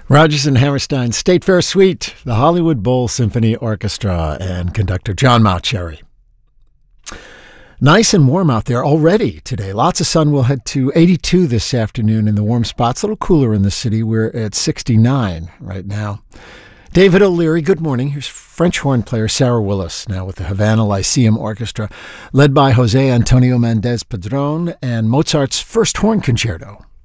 Rodgers and Hammerstein State Fair Suite, the Hollywood Bowl Symphony Orchestra, and conductor John Mauceri. Nice and warm out there already today. Lots of sun. We'll head to 82 this afternoon in the warm spots. A little cooler in the city. We're at 69 right now. David O'Leary, good morning. Here's French horn player Sarah Willis, now with the Havana Lyceum Orchestra, led by Jose Antonio Mendez Padron and Mozart's First Horn Concerto.